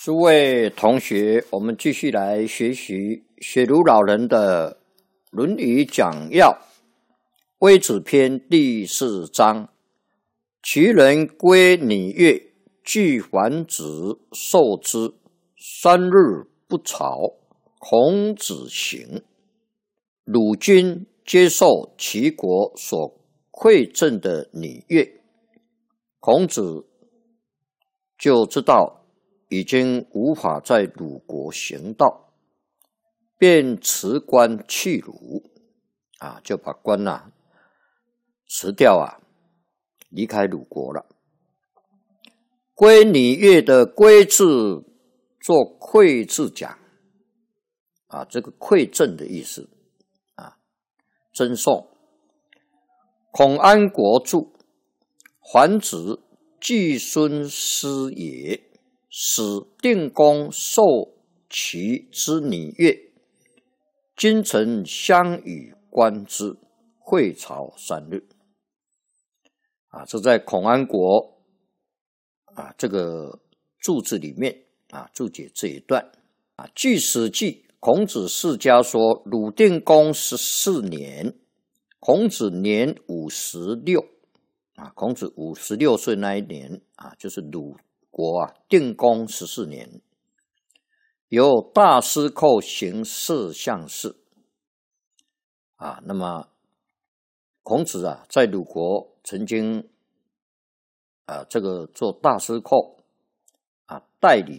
诸位同学，我们继续来学习雪茹老人的《论语讲要》微子篇第4章。其人归礼乐，具桓子，受之，3日不朝。孔子行。鲁君接受齐国所馈赠的礼乐，孔子就知道已经无法在鲁国行道，便辞官弃鲁，就把官辞掉离开鲁国了。归礼乐的归字做馈字讲，这个馈赠的意思，赠送。孔安国注：桓子季孙师也，使定公受其之礼乐，君臣相与观之，会朝3日。这在孔安国这个注字里面注解这一段。据史记，孔子世家说，鲁定公14年，孔子年56，孔子56岁那一年就是鲁国定公14年，由大司寇行摄相事。那么孔子在鲁国曾经这个做大司寇代理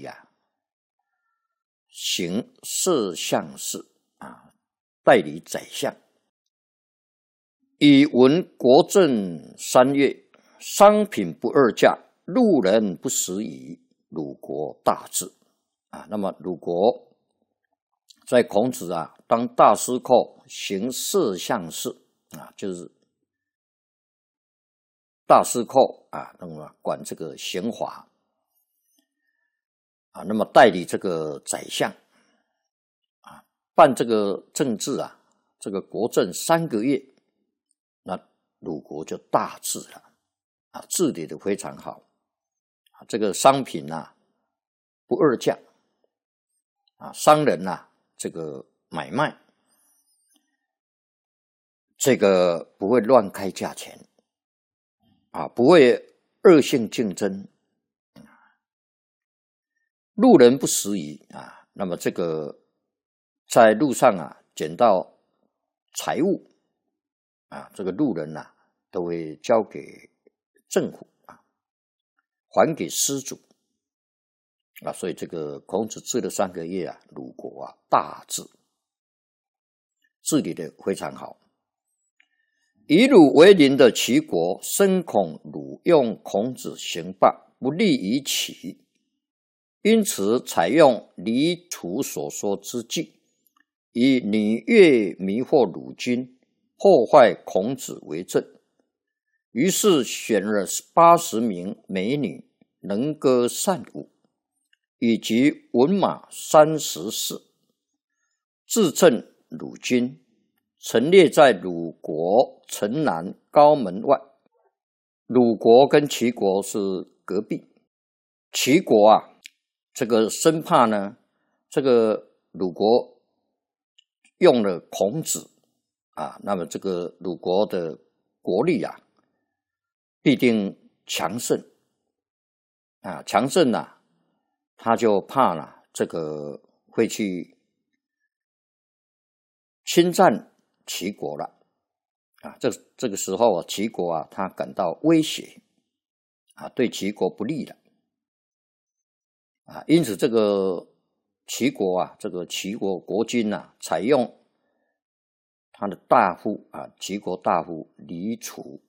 行摄相事代理宰相。以闻国政3月，商品不二价，路人不食夷，鲁国大治。那么鲁国在孔子当大司寇行摄相事就是大司寇那么管这个刑罚那么代理这个宰相办这个政治这个国政3个月，那鲁国就大治了治理的非常好这个商品不二价商人这个买卖这个不会乱开价钱不会恶性竞争，路人不食夷那么这个在路上捡到财物这个路人都会交给政府还给失主所以这个孔子治了3个月鲁国大治，治理的非常好。以鲁为邻的齐国深恐鲁用孔子行霸，不利于齐，因此采用黎楚所说之计，以礼乐迷惑鲁君，破坏孔子为政。于是选了80名美女，能歌善舞，以及文马34，自称鲁君，陈列在鲁国城南高门外。鲁国跟齐国是隔壁，齐国这个生怕这个鲁国用了孔子那么这个鲁国的国力必定强盛强盛他就怕这个会去侵占齐国了这个时候齐国他感到威胁对齐国不利了因此这个齐国这个齐国国君采用他的大夫齐国大夫黎楚